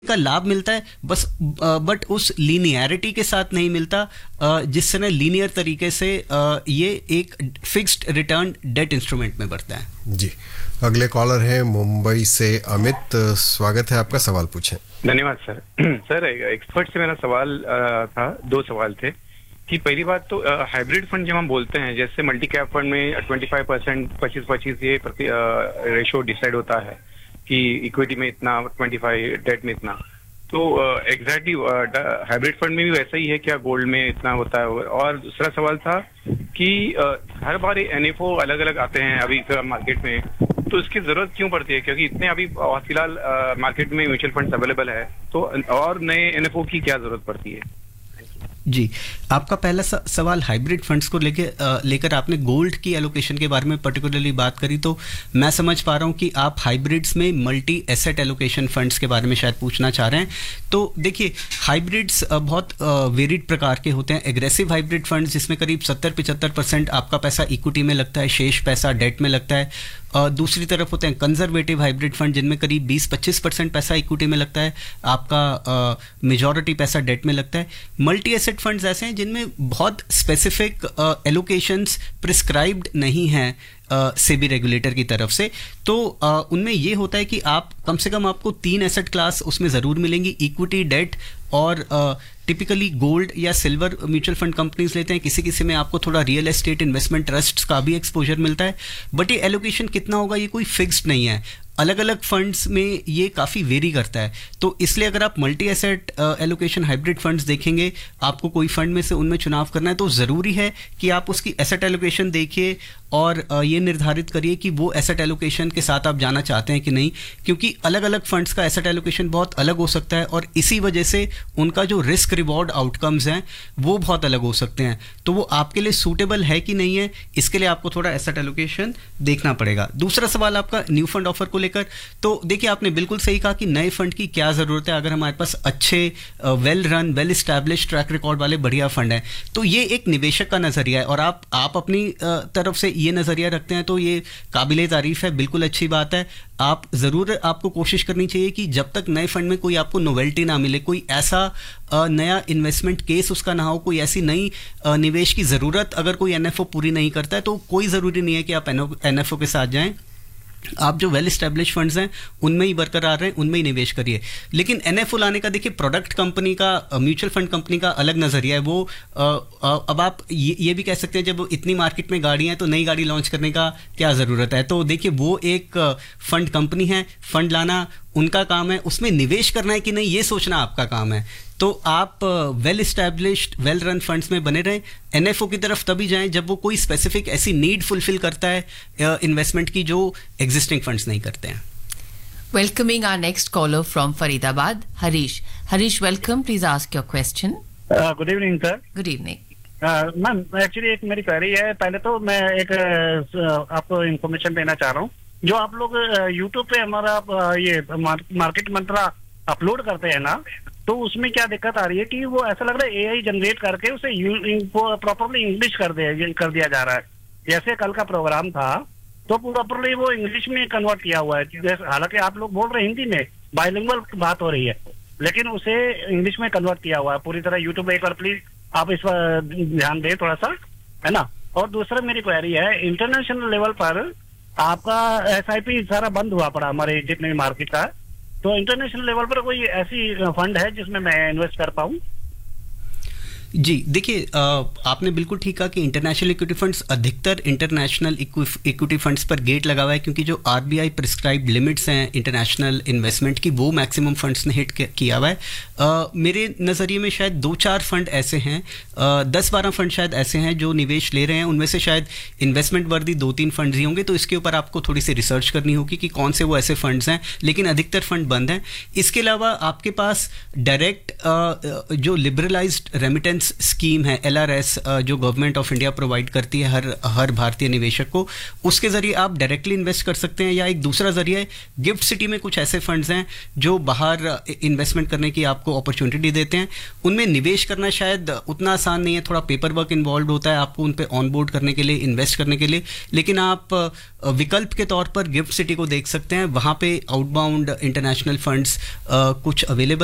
का लाभ मिलता है बस, बट उस लीनियरिटी के साथ नहीं मिलता जिससे ना लीनियर तरीके से ये एक फिक्स्ड रिटर्न डेट इंस्ट्रूमेंट में बढ़ता है। जी, अगले कॉलर है मुंबई से अमित, स्वागत है आपका, सवाल पूछें। धन्यवाद सर। सर एक्सपर्ट से मेरा सवाल था, दो सवाल थे कि पहली बात तो हाइब्रिड फंड जब हम बोलते हैं, जैसे मल्टी कैप फंड में 25% 25-25 ये रेशो डिसाइड होता है कि इक्विटी में इतना, 25 डेट में इतना, तो एग्जैक्टली हाइब्रिड फंड में भी वैसा ही है क्या? गोल्ड में इतना होता है? और दूसरा सवाल था कि हर बार एनएफओ अलग अलग आते हैं अभी मार्केट में, तो इसकी जरूरत क्यों पड़ती है? क्योंकि इतने अभी फिलहाल मार्केट में म्यूचुअल फंड्स अवेलेबल है, तो और नए एनएफओ की क्या जरूरत पड़ती है? जी, आपका पहला सवाल हाइब्रिड फंड्स को लेकर आपने गोल्ड की एलोकेशन के बारे में पर्टिकुलरली बात करी, तो मैं समझ पा रहा हूँ कि आप हाइब्रिड्स में मल्टी एसेट एलोकेशन फंड्स के बारे में शायद पूछना चाह रहे हैं। तो देखिए, हाइब्रिड्स बहुत वेरिड प्रकार के होते हैं। एग्रेसिव हाइब्रिड फंड्स जिसमें करीब 70-75% आपका पैसा इक्विटी में लगता है, शेष पैसा डेट में लगता है। दूसरी तरफ होते हैं कंजर्वेटिव हाइब्रिड फंड जिनमें करीब 20-25% पैसा इक्विटी में लगता है, आपका मेजॉरिटी पैसा डेट में लगता है। मल्टी एसेट फंड्स ऐसे हैं जिनमें बहुत स्पेसिफिक एलोकेशंस प्रिस्क्राइब्ड नहीं हैं सेबी रेगुलेटर की तरफ से, तो उनमें ये होता है कि आप कम से कम आपको 3 एसेट क्लास उसमें ज़रूर मिलेंगी, इक्विटी, डेट और टिपिकली गोल्ड या सिल्वर म्यूचुअल फंड कंपनीज लेते हैं। किसी किसी में आपको थोड़ा रियल एस्टेट इन्वेस्टमेंट ट्रस्ट का भी एक्सपोजर मिलता है, बट ये एलोकेशन कितना होगा ये कोई फिक्स्ड नहीं है। अलग अलग फंड्स में ये काफ़ी वेरी करता है, तो इसलिए अगर आप multi asset allocation hybrid funds देखेंगे, आपको कोई फंड में से उनमें चुनाव करना है, तो ज़रूरी है कि आप उसकी एसेट एलोकेशन देखिए और ये निर्धारित करिए कि वो एसेट एलोकेशन के साथ आप जाना चाहते हैं कि नहीं, क्योंकि अलग अलग फंड्स का एसेट एलोकेशन बहुत अलग हो सकता है और इसी वजह से उनका जो रिस्क रिवॉर्ड आउटकम्स हैं वो बहुत अलग हो सकते हैं। तो वो आपके लिए सूटेबल है कि नहीं है, इसके लिए आपको थोड़ा एसेट एलोकेशन देखना पड़ेगा। दूसरा सवाल आपका न्यू फंड ऑफर को लेकर, तो देखिए आपने बिल्कुल सही कहा कि नए फंड की क्या ज़रूरत है अगर हमारे पास अच्छे well run, well establish track record वाले बढ़िया फंड हैं। तो ये एक निवेशक का नज़रिया है और आप अपनी तरफ से ये नज़रिया रखते हैं, तो ये काबिले तारीफ़ है, बिल्कुल अच्छी बात है। आप ज़रूर, आपको कोशिश करनी चाहिए कि जब तक नए फंड में कोई आपको नोवेल्टी ना मिले, कोई ऐसा नया इन्वेस्टमेंट केस उसका ना हो, कोई ऐसी नई निवेश की ज़रूरत अगर कोई एनएफओ पूरी नहीं करता है, तो कोई ज़रूरी नहीं है कि आप एनएफओ के साथ जाएं। आप जो वेल एस्टेब्लिश फंड्स हैं उनमें ही बरकरार रहें, उनमें ही निवेश करिए। लेकिन एनएफओ लाने का देखिए, प्रोडक्ट कंपनी का, म्यूचुअल फंड कंपनी का अलग नज़रिया है। वो अब आप ये भी कह सकते हैं जब इतनी मार्केट में गाड़ियाँ हैं तो नई गाड़ी लॉन्च करने का क्या ज़रूरत है। तो देखिए, वो एक फंड कंपनी है, फंड लाना उनका काम है, उसमें निवेश करना है कि नहीं ये सोचना आपका काम है। तो आप well established, well run funds में बने रहें। एनएफओ की तरफ तभी जाएं जब वो कोई स्पेसिफिक ऐसी नीड फुलफिल करता है इन्वेस्टमेंट की जो एग्जिस्टिंग फंड्स नहीं करते हैं। Welcoming our next collar from Faridabad, Harish. Harish, welcome, please ask your question. Good evening sir. Good evening ma'am, actually एक मेरी क्वेरी है। पहले तो मैं एक आपको इन्फॉर्मेशन देना चाह रहा हूँ। जो आप लोग यूट्यूब पे हमारा ये मार्केट मंत्रा अपलोड करते हैं ना, तो उसमें क्या दिक्कत आ रही है कि वो ऐसा लग रहा है एआई जनरेट करके उसे प्रॉपरली इंग्लिश कर दिया जा रहा है। जैसे कल का प्रोग्राम था तो प्रॉपरली वो इंग्लिश में कन्वर्ट किया हुआ है, हालांकि आप लोग बोल रहे हैं हिंदी में, बाइलिंगुअल बात हो रही है, लेकिन उसे इंग्लिश में कन्वर्ट किया हुआ है पूरी तरह। यूट्यूब एक बार प्लीज आप इस पर ध्यान दें थोड़ा सा, है ना। और दूसरा मेरी क्वेरी है, इंटरनेशनल लेवल पर आपका एसआईपी सारा बंद हुआ पड़ा हमारे जितने भी मार्केट का, तो इंटरनेशनल लेवल पर कोई ऐसी फंड है जिसमें मैं इन्वेस्ट कर पाऊं? जी, देखिए, आपने बिल्कुल ठीक कहा कि इंटरनेशनल इक्विटी फंड्स, अधिकतर इंटरनेशनल इक्विटी फंड्स पर गेट लगा हुआ है, क्योंकि जो आरबीआई प्रिस्क्राइब्ड लिमिट्स हैं इंटरनेशनल इन्वेस्टमेंट की, वो मैक्सिमम फंड्स ने हिट किया हुआ है। मेरे नज़रिए में शायद 2-4 फंड ऐसे हैं, 10-12 फंड शायद ऐसे हैं जो निवेश ले रहे हैं। उनमें से शायद इन्वेस्टमेंट वर्दी 2-3 फंड्स ही होंगे, तो इसके ऊपर आपको थोड़ी सी रिसर्च करनी होगी कि कौन से वो ऐसे फंड्स हैं, लेकिन अधिकतर फंड बंद हैं। इसके अलावा आपके पास डायरेक्ट जो लिबरलाइज्ड रेमिटेंस रेजिडेंस स्कीम है LRS, जो गवर्नमेंट ऑफ इंडिया प्रोवाइड करती है हर भारतीय निवेशक को, उसके ज़रिए आप डायरेक्टली इन्वेस्ट कर सकते हैं, या एक दूसरा ज़रिया है गिफ्ट सिटी में कुछ ऐसे फंड्स हैं जो बाहर इन्वेस्टमेंट करने की आपको अपॉर्चुनिटी देते हैं। उनमें निवेश करना शायद उतना आसान नहीं है, थोड़ा पेपर वर्क इन्वॉल्व होता है आपको उन पे ऑनबोर्ड करने के लिए, इन्वेस्ट करने के लिए, लेकिन आप विकल्प के तौर पर गिफ्ट सिटी को देख सकते हैं। वहाँ पे आउटबाउंड इंटरनेशनल फंड्स कुछ अवेलेबल